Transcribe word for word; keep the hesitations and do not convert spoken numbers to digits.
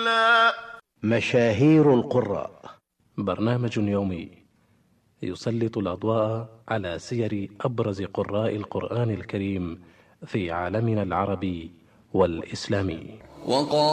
سبيلا. مشاهير القراء، برنامج يومي يسلط الأضواء على سير أبرز قراء القرآن الكريم في عالمنا العربي والإسلامي.